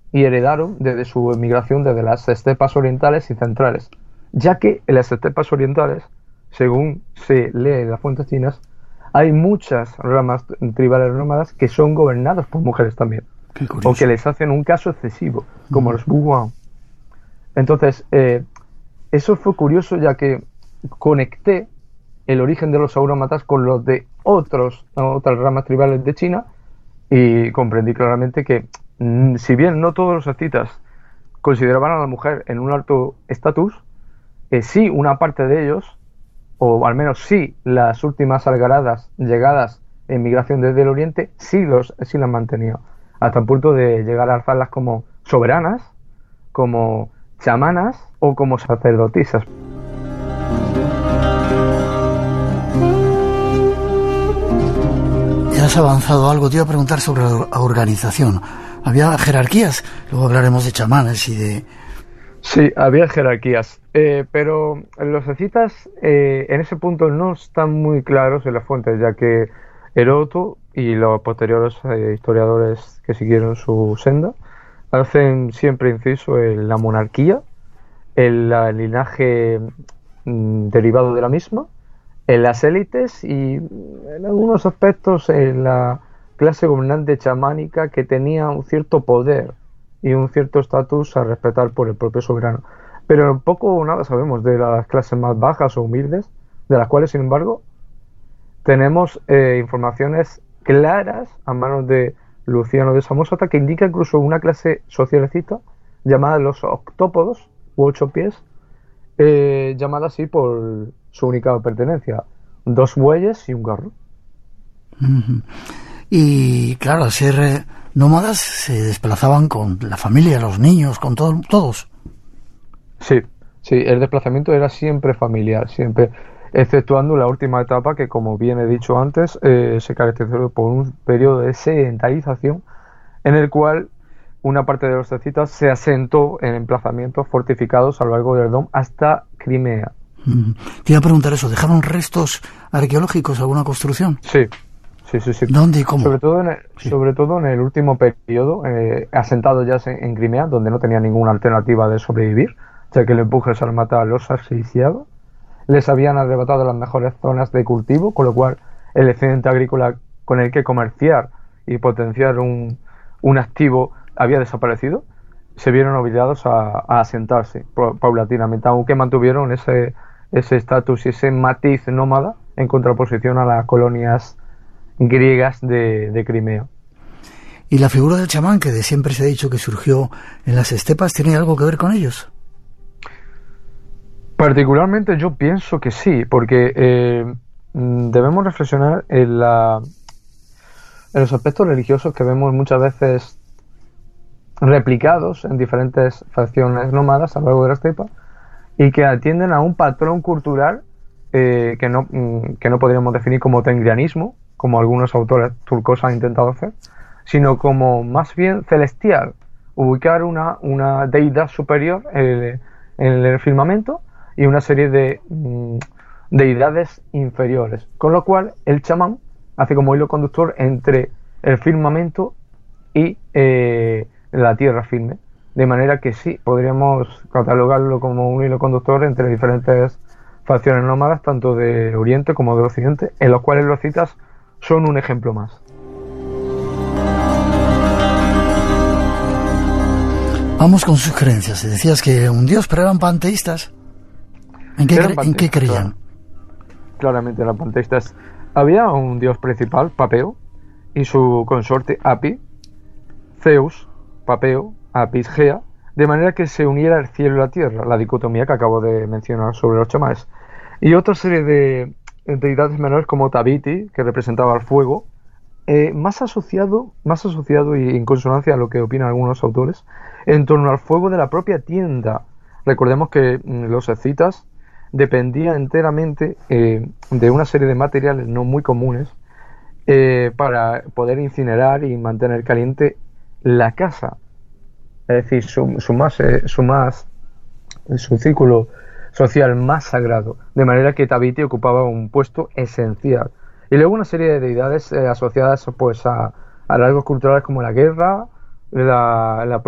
y heredaron desde su emigración desde las estepas orientales y centrales, ya que en las estepas orientales, según se lee en las fuentes chinas, hay muchas ramas tribales nómadas que son gobernadas por mujeres también, Qué o que curioso. les hacen un caso excesivo, como los Wuguan. Entonces, eso fue curioso, ya que conecté el origen de los aurómatas con los de otras ramas tribales de China y comprendí claramente que, si bien no todos los escitas consideraban a la mujer en un alto estatus, sí una parte de ellos, o al menos sí las últimas algaradas llegadas en migración desde el oriente, sí las mantenía, hasta el punto de llegar a alzarlas como soberanas, como chamanas o como sacerdotisas. Ya has avanzado algo. Te iba a preguntar sobre la organización. ¿Había jerarquías? Luego hablaremos de chamanes y de... Sí, había jerarquías, pero los escitas en ese punto no están muy claros en las fuentes, ya que Heródoto y los posteriores historiadores que siguieron su senda hacen siempre inciso en la monarquía, en el linaje derivado de la misma, en las élites y en algunos aspectos en la clase gobernante chamánica que tenía un cierto poder y un cierto estatus a respetar por el propio soberano. Pero poco o nada sabemos de las clases más bajas o humildes, de las cuales, sin embargo, tenemos informaciones claras a manos de Luciano de Samosata que indica incluso una clase socialecita llamada los octópodos u ocho pies, llamada así por su única pertenencia: 2 bueyes y un carro. Uh-huh. Y claro, al ser nómadas se desplazaban con la familia, los niños, con todos. Sí, sí, el desplazamiento era siempre familiar, siempre, exceptuando la última etapa que, como bien he dicho antes, se caracterizó por un periodo de sedentarización en el cual una parte de los escitas se asentó en emplazamientos fortificados a lo largo del Don hasta Crimea. Te iba a preguntar eso, ¿dejaron restos arqueológicos, alguna construcción? Sí, sí. ¿Dónde y cómo? Sobre todo en el último periodo, asentados ya en Crimea, donde no tenía ninguna alternativa de sobrevivir, ya que el empuje sármata los asfixiaba. Les habían arrebatado las mejores zonas de cultivo, con lo cual el excedente agrícola con el que comerciar y potenciar un activo había desaparecido. Se vieron obligados a asentarse paulatinamente, aunque mantuvieron ese estatus y ese matiz nómada en contraposición a las colonias griegas de Crimea. ¿Y la figura del chamán, que de siempre se ha dicho que surgió en las estepas, tiene algo que ver con ellos? Particularmente yo pienso que sí, porque debemos reflexionar en los aspectos religiosos que vemos muchas veces replicados en diferentes facciones nómadas a lo largo de la estepa y que atienden a un patrón cultural que no podríamos definir como tengrianismo, como algunos autores turcos han intentado hacer, sino como más bien celestial, ubicar una deidad superior en el firmamento y una serie de deidades inferiores, con lo cual el chamán hace como hilo conductor entre el firmamento y la tierra firme, de manera que sí, podríamos catalogarlo como un hilo conductor entre diferentes facciones nómadas, tanto de Oriente como de Occidente, en los cuales los escitas son un ejemplo más. Vamos con sus creencias. Decías que un dios, pero eran panteístas. ¿En qué creían? Claramente eran panteístas. Había un dios principal, Papeo, y su consorte Api, Zeus, Papeo, Apis, Gea, de manera que se uniera el cielo y la tierra, la dicotomía que acabo de mencionar sobre los chamanes. Y otra serie de deidades menores como Tabiti, que representaba el fuego, más asociado y en consonancia a lo que opinan algunos autores, en torno al fuego de la propia tienda. Recordemos que los escitas dependían enteramente de una serie de materiales no muy comunes para poder incinerar y mantener caliente la casa. Es decir, su círculo social más sagrado, de manera que Tabiti ocupaba un puesto esencial. Y luego una serie de deidades asociadas pues a rasgos culturales como la guerra, la